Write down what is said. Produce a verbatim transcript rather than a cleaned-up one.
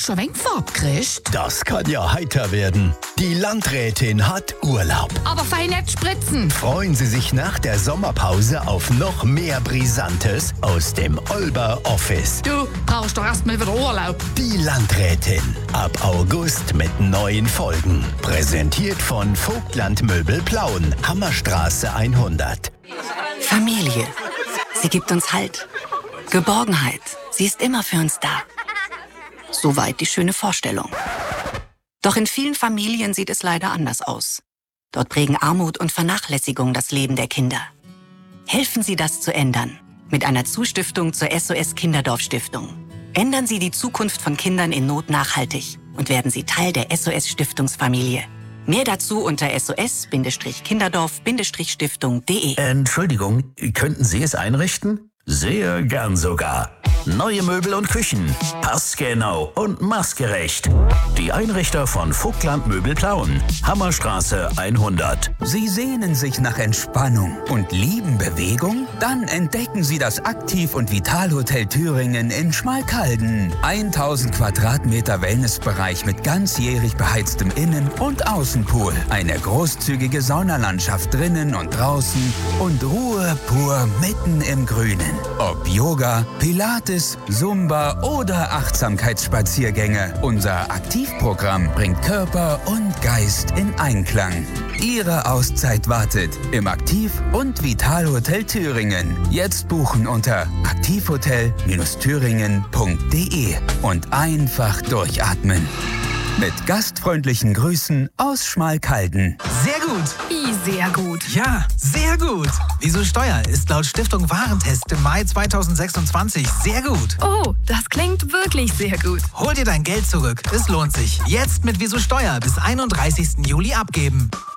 schon ein wenig Farbe gekriegt? Das kann ja heiter werden. Die Landrätin hat Urlaub. Aber fein nicht spritzen. Freuen Sie sich nach der Sommerpause auf noch mehr Brisantes aus dem Olber Office. Du brauchst doch erst mal wieder Urlaub. Die Landrätin. Ab August mit neuen Folgen. Präsentiert von Vogtland-Möbel Plauen. Hammerstraße hundert. Familie. Sie gibt uns Halt. Geborgenheit. Sie ist immer für uns da. Soweit die schöne Vorstellung. Doch in vielen Familien sieht es leider anders aus. Dort prägen Armut und Vernachlässigung das Leben der Kinder. Helfen Sie, das zu ändern. Mit einer Zustiftung zur S O S Kinderdorf Stiftung. Ändern Sie die Zukunft von Kindern in Not nachhaltig und werden Sie Teil der S O S Stiftungsfamilie. Mehr dazu unter S O S Kinderdorf Stiftung punkt de. Entschuldigung, könnten Sie es einrichten? Sehr gern sogar. Neue Möbel und Küchen. Passgenau und maßgerecht. Die Einrichter von Vogtland Möbel Plauen. Hammerstraße hundert. Sie sehnen sich nach Entspannung und lieben Bewegung? Dann entdecken Sie das Aktiv- und Vitalhotel Thüringen in Schmalkalden. tausend Quadratmeter Wellnessbereich mit ganzjährig beheiztem Innen- und Außenpool. Eine großzügige Saunalandschaft drinnen und draußen und Ruhe pur mitten im Grünen. Ob Yoga, Pilates, Zumba oder Achtsamkeitsspaziergänge, unser Aktivprogramm bringt Körper und Geist in Einklang. Ihre Auszeit wartet im Aktiv- und Vitalhotel Thüringen. Jetzt buchen unter aktivhotel Thüringen punkt de und einfach durchatmen. Mit gastfreundlichen Grüßen aus Schmalkalden. Sehr gut. I, sehr gut. Ja, sehr gut. Wieso Steuer ist laut Stiftung Warentest im Mai zweitausendsechsundzwanzig sehr gut. Oh, das klingt wirklich sehr gut. Hol dir dein Geld zurück. Es lohnt sich. Jetzt mit Wieso Steuer bis einunddreißigsten Juli abgeben.